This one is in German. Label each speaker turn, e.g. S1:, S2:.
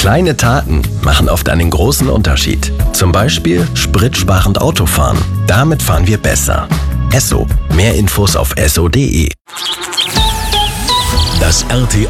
S1: Kleine Taten machen oft einen großen Unterschied. Zum Beispiel spritsparend Autofahren. Damit fahren wir besser. Esso. Mehr Infos auf esso.de.
S2: Das RTL